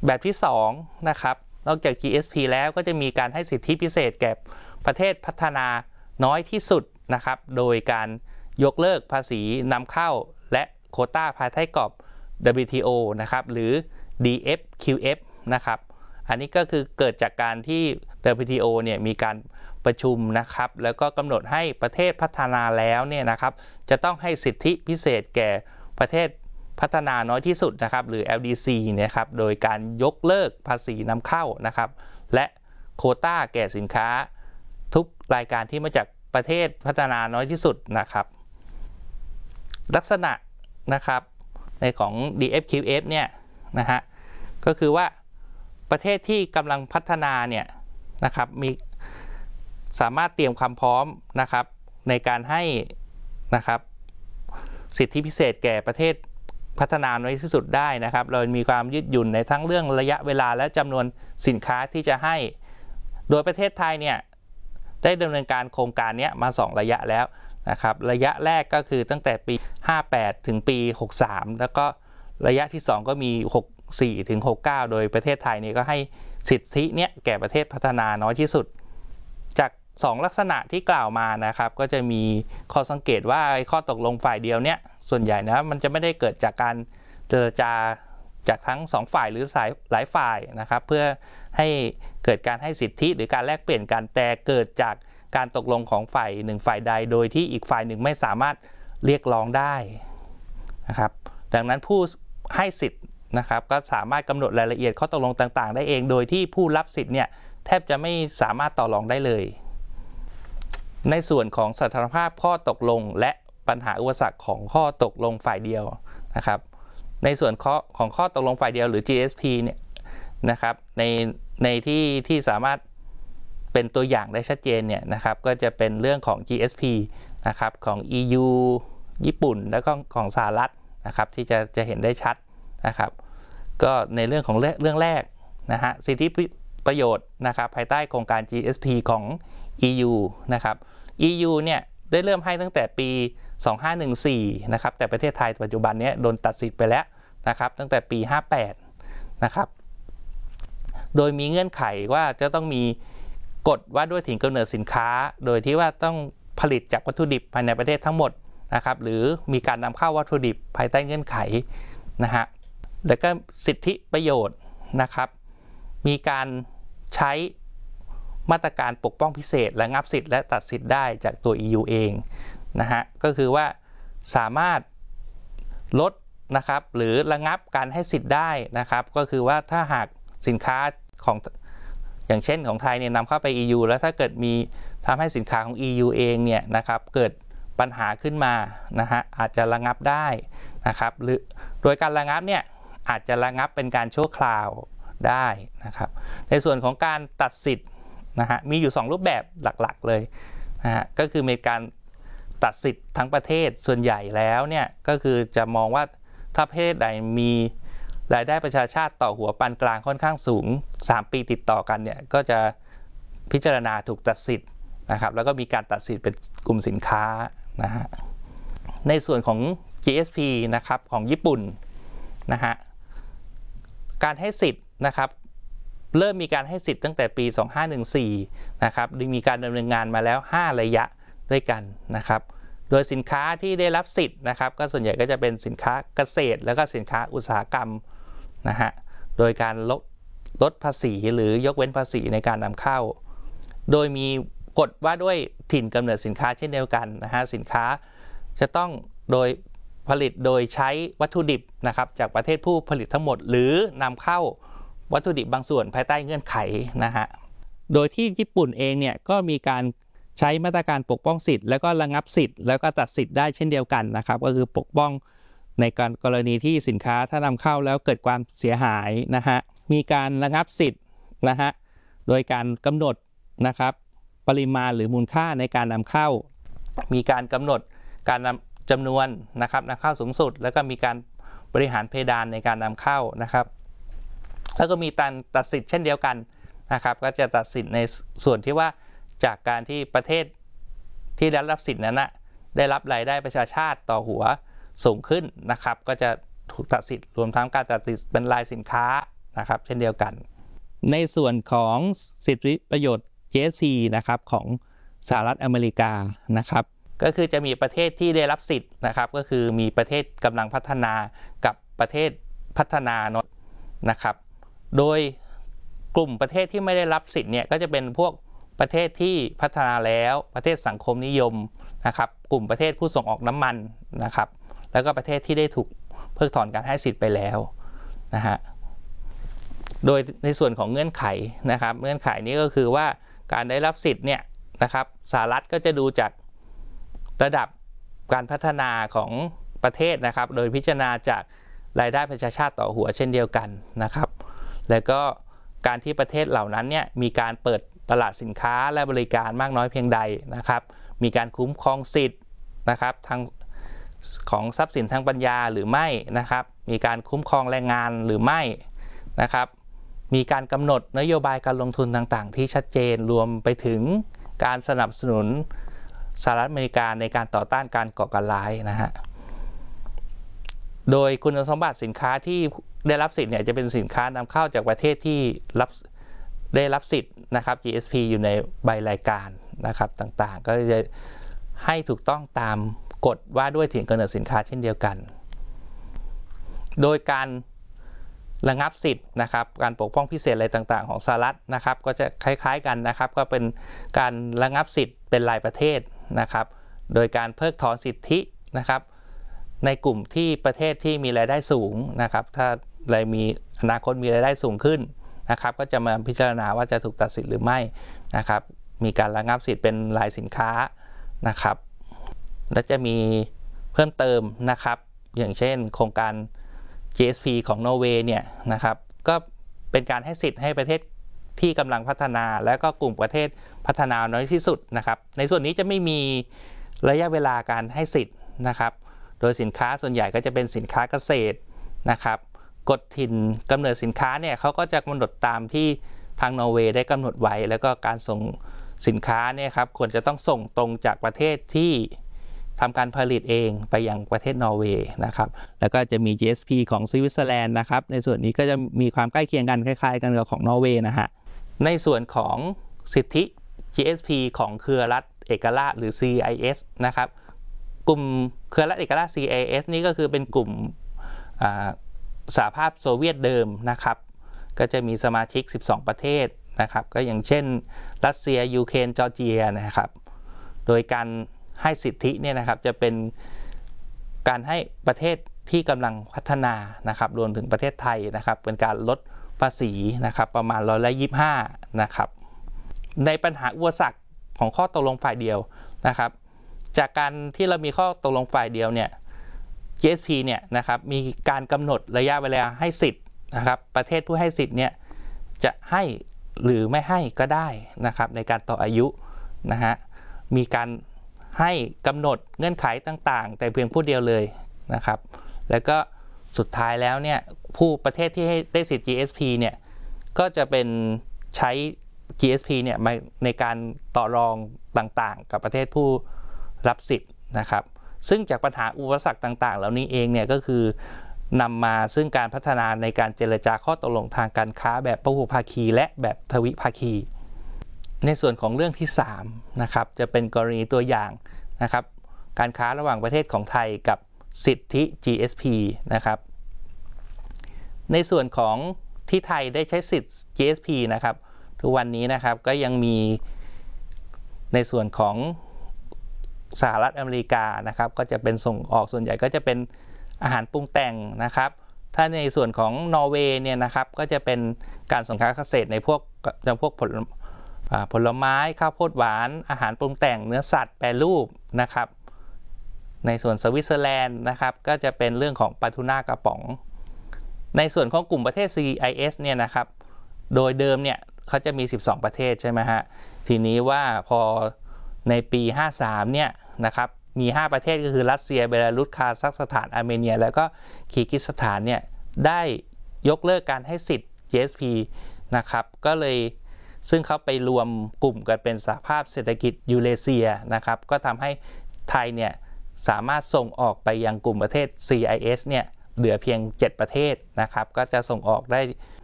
แบบที่2นะครับนอกจาก GSP แล้วก็จะมีการให้สิทธิพิเศษแก่ประเทศพัฒนาน้อยที่สุดนะครับโดยการยกเลิกภาษีนำเข้าและโควต้าภายใต้กรอบ WTO นะครับหรือ DFQF นะครับอันนี้ก็คือเกิดจากการที่ WTO เนี่ยมีการประชุมนะครับแล้วก็กำหนดให้ประเทศพัฒนาแล้วเนี่ยนะครับจะต้องให้สิทธิพิเศษแก่ประเทศพัฒนาน้อยที่สุดนะครับหรือ LDC นะครับโดยการยกเลิกภาษีนำเข้านะครับและโควต้าแก่สินค้าทุกรายการที่มาจากประเทศพัฒนาน้อยที่สุดนะครับลักษณะนะครับในของ DFQF เนี่ยนะฮะก็คือว่าประเทศที่กำลังพัฒนาเนี่ยนะครับมีสามารถเตรียมความพร้อมนะครับในการให้นะครับสิทธิพิเศษแก่ประเทศพัฒนาน้อยที่สุดได้นะครับเรามีความยืดหยุ่นในทั้งเรื่องระยะเวลาและจำนวนสินค้าที่จะให้โดยประเทศไทยเนี่ยได้ดำเนินการโครงการนี้มา2ระยะแล้วนะครับระยะแรกก็คือตั้งแต่ปี58ถึงปี63แล้วก็ระยะที่2ก็มี64ถึง69โดยประเทศไทยนี่ก็ให้สิทธิเนี้ยแก่ประเทศพัฒนาน้อยที่สุดจาก2ลักษณะที่กล่าวมานะครับก็จะมีข้อสังเกตว่าข้อตกลงฝ่ายเดียวเนี้ยส่วนใหญ่นะมันจะไม่ได้เกิดจากการเจรจาจากทั้ง2ฝ่ายหรือหลายฝ่ายนะครับเพื่อให้เกิดการให้สิทธิหรือการแลกเปลี่ยนกันแต่เกิดจากการตกลงของฝ่ายหนึ่งฝ่ายใดโดยที่อีกฝ่ายหนึ่งไม่สามารถเรียกร้องได้นะครับดังนั้นผู้ให้สิทธิ์นะครับก็สามารถกำหนดรายละเอียดข้อตกลงต่างๆได้เองโดยที่ผู้รับสิทธิ์เนี่ยแทบจะไม่สามารถต่อรองได้เลยในส่วนของสถานภาพข้อตกลงและปัญหาอุปสรรคของข้อตกลงฝ่ายเดียวนะครับในส่วนของข้อตกลงฝ่ายเดียวหรือ GSP เนี่ยนะครับในที่สามารถเป็นตัวอย่างได้ชัดเจนเนี่ยนะครับก็จะเป็นเรื่องของ GSP นะครับของ EU ญี่ปุ่นแล้วก็ของสหรัฐนะครับที่จะเห็นได้ชัดนะครับก็ในเรื่องของเรื่องแรกนะฮะสิทธิประโยชน์นะครับภายใต้โครงการ GSP ของ EU นะครับ EU เนี่ยได้เริ่มให้ตั้งแต่ปี2514นะครับแต่ประเทศไทยปัจจุบันนี้โดนตัดสิทธิ์ไปแล้วนะครับตั้งแต่ปี58นะครับโดยมีเงื่อนไขว่าจะต้องมีกฎว่าด้วยถิ่นกำเนิดสินค้าโดยที่ว่าต้องผลิตจากวัตถุดิบภายในประเทศทั้งหมดนะครับหรือมีการนำเข้าวัตถุดิบภายใต้เงื่อนไขนะฮะแล้วก็สิทธิประโยชน์นะครับมีการใช้มาตรการปกป้องพิเศษระงับสิทธิ์และตัดสิทธิ์ได้จากตัว EU เองนะฮะก็คือว่าสามารถลดนะครับหรือระงับการให้สิทธิ์ได้นะครับก็คือว่าถ้าหากสินค้าของอย่างเช่นของไทยเนี่ยนำเข้าไป EU แล้วถ้าเกิดมีทำให้สินค้าของ EU เองเนี่ยนะครับเกิดปัญหาขึ้นมานะฮะอาจจะระงับได้นะครับหรือโดยการระงับเนี่ยอาจจะระงับเป็นการชั่วคราวได้นะครับในส่วนของการตัดสิทธิ์นะฮะมีอยู่2รูปแบบหลักๆเลยนะฮะก็คือมีการตัดสิทธิ์ทั้งประเทศส่วนใหญ่แล้วเนี่ยก็คือจะมองว่าถ้าประเทศใดมีรายได้ประชาชาติต่อหัวปานกลางค่อนข้างสูง3ปีติดต่อกันเนี่ยก็จะพิจารณาถูกตัดสิทธิ์นะครับแล้วก็มีการตัดสิทธิ์เป็นกลุ่มสินค้านะฮะในส่วนของ GSP นะครับของญี่ปุ่นนะฮะการให้สิทธิ์นะครับเริ่มมีการให้สิทธิ์ตั้งแต่ปี2514นะครับมีการดำเนินงานมาแล้ว5ระยะด้วยกันนะครับโดยสินค้าที่ได้รับสิทธิ์นะครับก็ส่วนใหญ่ก็จะเป็นสินค้าเกษตรแล้วก็สินค้าอุตสาหกรรมนะฮะโดยการลดภาษีหรือยกเว้นภาษีในการนำเข้าโดยมีกฎว่าด้วยถิ่นกำเนิดสินค้าเช่นเดียวกันนะฮะสินค้าจะต้องโดยผลิตโดยใช้วัตถุดิบนะครับจากประเทศผู้ผลิตทั้งหมดหรือนำเข้าวัตถุดิบบางส่วนภายใต้เงื่อนไขนะฮะโดยที่ญี่ปุ่นเองเนี่ยก็มีการใช้มาตรการปกป้องสิทธิ์แล้วก็ระงับสิทธิ์แล้วก็ตัดสิทธิ์ได้เช่นเดียวกันนะครับก็คือปกป้องในกรณีที่สินค้าถ้านำเข้าแล้วเกิดความเสียหายนะฮะมีการระงับสิทธิ์นะฮะโดยการกำหนดนะครับปริมาณหรือมูลค่าในการนำเข้ามีการกำหนดการจำนวนนะครับนำเข้าสูงสุดแล้วก็มีการบริหารเพดานในการนำเข้านะครับแล้วก็มีการตัดสิทธิ์เช่นเดียวกันนะครับก็จะตัดสิทธิ์ในส่วนที่ว่าจากการที่ประเทศที่ได้รับสิทธิ์นั้นนะได้รับรายได้ประชาชาติต่อหัวสูงขึ้นนะครับก็จะถูกตัดสิทธิ์รวมทั้งการตัดสิทธิ์เป็นรายสินค้านะครับเช่นเดียวกันในส่วนของสิทธิประโยชน์ GSP นะครับของสหรัฐอเมริกานะครับก็คือจะมีประเทศที่ได้รับสิทธิ์นะครับก็คือมีประเทศกำลังพัฒนากับประเทศพัฒนาน้อยนะครับโดยกลุ่มประเทศที่ไม่ได้รับสิทธิ์เนี่ยก็จะเป็นพวกประเทศที่พัฒนาแล้วประเทศสังคมนิยมนะครับกลุ่มประเทศผู้ส่งออกน้ำมันนะครับแล้วก็ประเทศที่ได้ถูกเพิกถอนการให้สิทธิ์ไปแล้วนะฮะโดยในส่วนของเงื่อนไขนะครับเงื่อนไขนี้ก็คือว่าการได้รับสิทธิ์เนี่ยนะครับสหรัฐก็จะดูจากระดับการพัฒนาของประเทศนะครับโดยพิจารณาจากรายได้ประชาชาติต่อหัวเช่นเดียวกันนะครับแล้วก็การที่ประเทศเหล่านั้นเนี่ยมีการเปิดตลาดสินค้าและบริการมากน้อยเพียงใดนะครับมีการคุ้มครองสิทธิ์นะครับทางของทรัพย์สินทางปัญญาหรือไม่นะครับมีการคุ้มครองแรงงานหรือไม่นะครับมีการกำหนดนโยบายการลงทุนต่างๆที่ชัดเจนรวมไปถึงการสนับสนุนสหรัฐอเมริกาในการต่อต้านการก่อการร้ายนะฮะโดยคุณสมบัติสินค้าที่ได้รับสิทธิ์เนี่ยจะเป็นสินค้านำเข้าจากประเทศที่ได้รับสิทธิ์นะครับ GSP อยู่ในใบรายการนะครับต่างๆก็จะให้ถูกต้องตามกฎว่าด้วยถิ่นกำเนิดสินค้าเช่นเดียวกันโดยการระงับสิทธิ์นะครับการปกป้องพิเศษอะไรต่างๆของสหรัฐนะครับก็จะคล้ายๆกันนะครับก็เป็นการระงับสิทธิ์เป็นรายประเทศนะครับโดยการเพิกถอนสิทธินะครับในกลุ่มที่ประเทศที่มีรายได้สูงนะครับถ้ามีอนาคตมีรายได้สูงขึ้นนะครับก็จะมาพิจารณาว่าจะถูกตัดสิทธิ์หรือไม่นะครับมีการระงับสิทธิ์เป็นรายสินค้านะครับและจะมีเพิ่มเติมนะครับอย่างเช่นโครงการ GSP ของนอร์เวย์เนี่ยนะครับก็เป็นการให้สิทธิ์ให้ประเทศที่กำลังพัฒนาและก็กลุ่มประเทศพัฒนาน้อยที่สุดนะครับในส่วนนี้จะไม่มีระยะเวลาการให้สิทธิ์นะครับโดยสินค้าส่วนใหญ่ก็จะเป็นสินค้าเกษตรนะครับกฎถิ่นกำเนิดสินค้าเนี่ยเขาก็จะกำหนดตามที่ทางนอร์เวย์ได้กำหนดไว้แล้วก็การส่งสินค้าเนี่ยครับควรจะต้องส่งตรงจากประเทศที่ทำการผลิตเองไปยังประเทศนอร์เวย์นะครับแล้วก็จะมี GSP ของสวิตเซอร์แลนด์นะครับในส่วนนี้ก็จะมีความใกล้เคียงกันคล้ายๆกันกับของนอร์เวย์นะฮะในส่วนของสิทธิ GSP ของเครือรัฐเอกราชหรือ CIS นะครับกลุ่มเครือรัฐเอกราช CIS นี่ก็คือเป็นกลุ่มสหภาพโซเวียตเดิมนะครับก็จะมีสมาชิก12ประเทศนะครับก็อย่างเช่นรัสเซียยูเครนจอร์เจียนะครับโดยการให้สิทธิเนี่ยนะครับจะเป็นการให้ประเทศที่กำลังพัฒนานะครับรวมถึงประเทศไทยนะครับเป็นการลดภาษีนะครับประมาณ125นะครับในปัญหาอุปสรรคของข้อตกลงฝ่ายเดียวนะครับจากการที่เรามีข้อตกลงฝ่ายเดียวเนี่ย GSP เนี่ยนะครับมีการกำหนดระยะเวลาให้สิทธิ์นะครับประเทศผู้ให้สิทธิ์เนี่ยจะให้หรือไม่ให้ก็ได้นะครับในการต่ออายุนะฮะมีการให้กำหนดเงื่อนไขต่างๆแต่เพียงผู้เดียวเลยนะครับแล้วก็สุดท้ายแล้วเนี่ยผู้ประเทศที่ให้ได้สิทธิ์ GSP เนี่ยก็จะเป็นใช้ GSP เนี่ยในการต่อรองต่างๆกับประเทศผู้รับสิทธิ์นะครับซึ่งจากปัญหาอุปสรรคต่างๆเหล่านี้เองเนี่ยก็คือนำมาซึ่งการพัฒนาในการเจรจาข้อตกลงทางการค้าแบบพหุภาคีและแบบทวิภาคีในส่วนของเรื่องที่3นะครับจะเป็นกรณีตัวอย่างนะครับการค้าระหว่างประเทศของไทยกับสิทธิ GSP นะครับในส่วนของที่ไทยได้ใช้สิทธิ GSP นะครับทุกวันนี้นะครับก็ยังมีในส่วนของสหรัฐอเมริกานะครับก็จะเป็นส่งออกส่วนใหญ่ก็จะเป็นอาหารปรุงแต่งนะครับถ้าในส่วนของนอร์เวย์เนี่ยนะครับก็จะเป็นการส่งค้าเกษตรในพวกผลไม้ข้าวโพดหวานอาหารปรุงแต่งเนื้อสัตว์แปรรูปนะครับในส่วนสวิตเซอร์แลนด์นะครับก็จะเป็นเรื่องของปลาทูน่ากระป๋องในส่วนของกลุ่มประเทศ CIS เนี่ยนะครับโดยเดิมเนี่ยเขาจะมี12ประเทศใช่ไหมฮะทีนี้ว่าพอในปี53เนี่ยนะครับมี5ประเทศก็คือรัสเซียเบลารุสคาซัคสถานอาร์เมเนียแล้วก็คีร์กิสถานเนี่ยได้ยกเลิกการให้สิทธิ์ GSP นะครับก็เลยซึ่งเขาไปรวมกลุ่มกันเป็นสหภาพเศรษฐกิจยูเรเซียนะครับก็ทำให้ไทยเนี่ยสามารถส่งออกไปยังกลุ่มประเทศ CIS เนี่ยเหลือเพียง7ประเทศนะครับก็จะส่งออกได้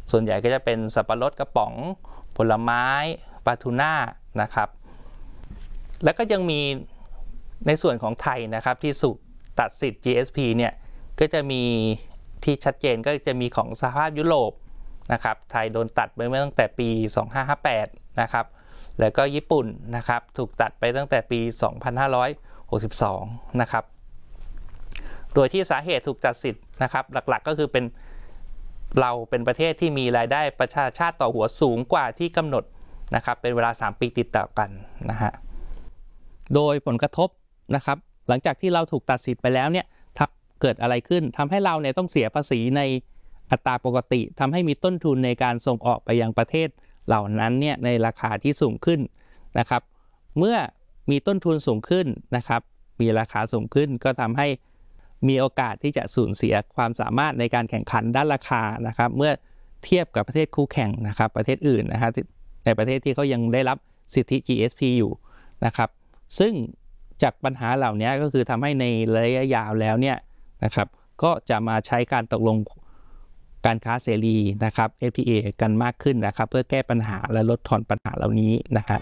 ส่วนใหญ่ก็จะเป็นสับปะรดกระป๋องผลไม้ปลาทูน่านะครับแล้วก็ยังมีในส่วนของไทยนะครับที่ถูกตัดสิทธิ์ GSP เนี่ยก็จะมีที่ชัดเจนก็จะมีของสหภาพยุโรปนะครับไทยโดนตัดไปเมื่อตั้งแต่ปี 2558 นะครับแล้วก็ญี่ปุ่นนะครับถูกตัดไปตั้งแต่ปี 2562 นะครับโดยที่สาเหตุถูกตัดสิทธิ์นะครับหลักๆก็คือเราเป็นประเทศที่มีรายได้ประชาชาติต่อหัวสูงกว่าที่กำหนดนะครับเป็นเวลา3 ปีติดต่อกันนะฮะโดยผลกระทบนะครับหลังจากที่เราถูกตัดสิทธิ์ไปแล้วเนี่ยเกิดอะไรขึ้นทำให้เราเนี่ยต้องเสียภาษีในอัตราปกติทำให้มีต้นทุนในการส่งออกไปยังประเทศเหล่านั้นเนี่ยในราคาที่สูงขึ้นนะครับเมื่อมีต้นทุนสูงขึ้นนะครับมีราคาสูงขึ้นก็ทำให้มีโอกาสที่จะสูญเสียความสามารถในการแข่งขันด้านราคานะครับเมื่อเทียบกับประเทศคู่แข่งนะครับประเทศอื่นนะฮะในประเทศที่เขายังได้รับสิทธิ GSP อยู่นะครับซึ่งจากปัญหาเหล่านี้ก็คือทำให้ในระยะยาวแล้วเนี่ยนะครับก็จะมาใช้การตกลงการค้าเสรีนะครับ FTA กันมากขึ้นนะครับเพื่อแก้ปัญหาและลดทอนปัญหาเหล่านี้นะครับ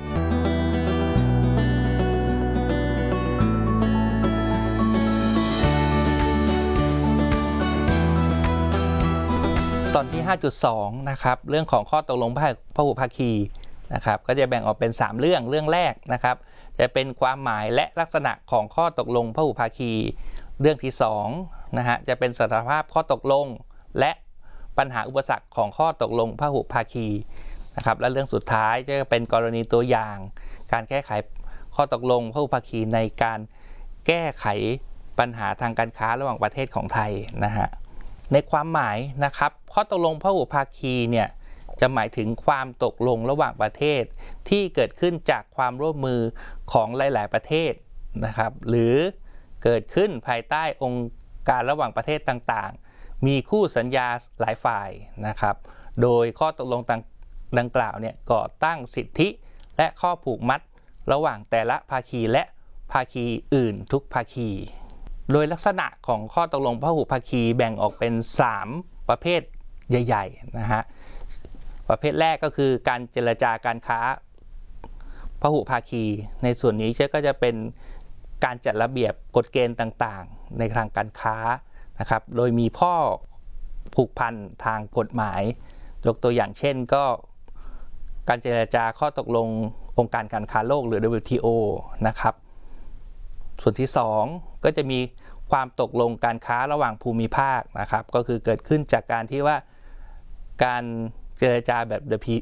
ตอนที่ 5.2 นะครับเรื่องของข้อตกลงพหุภาคีนะครับก็จะแบ่งออกเป็น3เรื่องแรกนะครับจะเป็นความหมายและลักษณะของข้อตกลงพหุภาคีเรื่องที่2นะฮะจะเป็นสถานภาพข้อตกลงและปัญหาอุปสรรคของข้อตกลงพหุภาคีนะครับและเรื่องสุดท้ายจะเป็นกรณีตัวอย่างการแก้ไขข้อตกลงพหุภาคีในการแก้ไขปัญหาทางการค้าระหว่างประเทศของไทยนะฮะในความหมายนะครับข้อตกลงพหุภาคีเนี่ยจะหมายถึงความตกลงระหว่างประเทศที่เกิดขึ้นจากความร่วมมือของหลายๆประเทศนะครับหรือเกิดขึ้นภายใต้องค์การระหว่างประเทศต่างๆมีคู่สัญญาหลายฝ่ายนะครับโดยข้อตกลงดังกล่าวเนี่ยก่อตั้งสิทธิและข้อผูกมัดระหว่างแต่ละภาคีและภาคีอื่นทุกภาคีโดยลักษณะของข้อตกลงพหุภาคีแบ่งออกเป็น3ประเภทใหญ่ๆนะฮะประเภทแรกก็คือการเจรจาการค้าพหุภาคีในส่วนนี้ก็จะเป็นการจัดระเบียบกฎเกณฑ์ต่างๆในทางการค้านะครับโดยมีข้อผูกพันทางกฎหมายยกตัวอย่างเช่นก็การเจรจาข้อตกลงองค์การการค้าโลกหรือ WTO นะครับส่วนที่2ก็จะมีความตกลงการค้าระหว่างภูมิภาคนะครับก็คือเกิดขึ้นจากการที่ว่าการเจรจาแบบ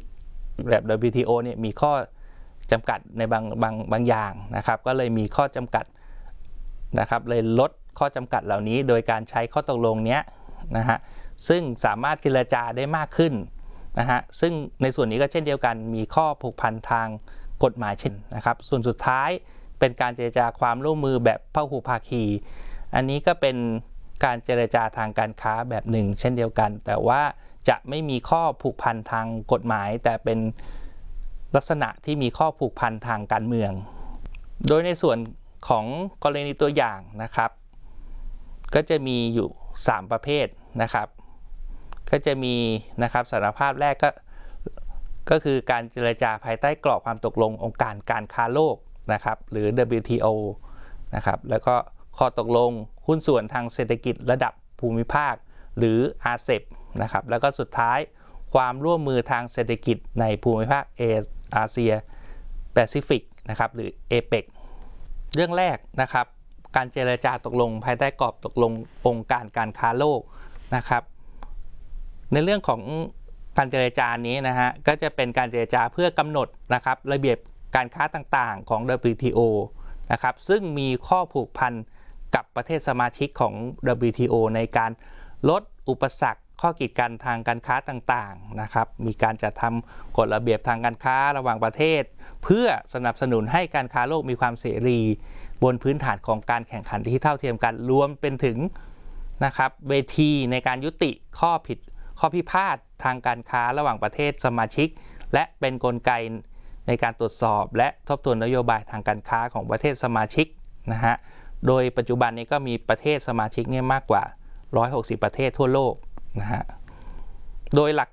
WTO เนี่ยมีข้อจำกัดในบางอย่างนะครับก็เลยมีข้อจำกัดนะครับเลยลดข้อจำกัดเหล่านี้โดยการใช้ข้อตกลงนี้นะฮะซึ่งสามารถเจรจาได้มากขึ้นนะฮะซึ่งในส่วนนี้ก็เช่นเดียวกันมีข้อผูกพันทางกฎหมายเช่นนะครับส่วนสุดท้ายเป็นการเจรจาความร่วมมือแบบพหุภาคีอันนี้ก็เป็นการเจรจาทางการค้าแบบหนึ่งเช่นเดียวกันแต่ว่าจะไม่มีข้อผูกพันทางกฎหมายแต่เป็นลักษณะที่มีข้อผูกพันทางการเมืองโดยในส่วนของกรณีตัวอย่างนะครับก็จะมีอยู่3ประเภทนะครับก็จะมีนะครับสารภาพแรกก็คือการเจรจาภายใต้กรอบความตกลงองค์การการค้าโลกนะครับหรือ WTO นะครับแล้วก็ข้อตกลงหุ้นส่วนทางเศรษฐกิจระดับภูมิภาคหรือ RCEP นะครับแล้วก็สุดท้ายความร่วมมือทางเศรษฐกิจในภูมิภาคอาเซียแปซิฟิกนะครับหรือ APEC เรื่องแรกนะครับการเจรจาตกลงภายใต้กรอบตกลงองค์การการค้าโลกนะครับในเรื่องของการเจรจานี้นะฮะก็จะเป็นการเจรจาเพื่อกำหนดนะครับระเบียบการค้าต่างๆของ WTO นะครับซึ่งมีข้อผูกพันกับประเทศสมาชิกของ WTO ในการลดอุปสรรคข้อกีดกันทางการค้าต่างๆนะครับมีการจัดทำกฎระเบียบทางการค้าระหว่างประเทศเพื่อสนับสนุนให้การค้าโลกมีความเสรีบนพื้นฐานของการแข่งขันที่เท่าเทียมกันรวมเป็นถึงนะครับเวทีในการยุติข้อพิพาททางการค้าระหว่างประเทศสมาชิกและเป็นกลไกในการตรวจสอบและทบทวนนโยบายทางการค้าของประเทศสมาชิกนะฮะโดยปัจจุบันนี้ก็มีประเทศสมาชิกเนี่ยมากกว่า160ประเทศทั่วโลกนะฮะโดยหลัก